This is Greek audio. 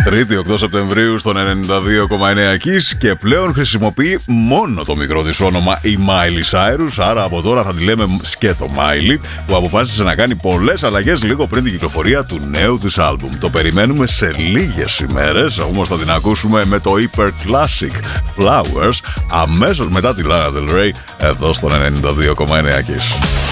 Τρίτη 8 Σεπτεμβρίου στον 92,9 Kiss και πλέον χρησιμοποιεί μόνο το μικρό της όνομα η Miley Cyrus. Άρα από τώρα θα τη λέμε σκέτο Miley, που αποφάσισε να κάνει πολλές αλλαγές λίγο πριν την κυκλοφορία του νέου της άλμπουμ. Το περιμένουμε σε λίγες ημέρες, όμως θα την ακούσουμε με το Hyper Classic Flowers αμέσως μετά τη Lana Del Rey εδώ στον 92,9 Kiss.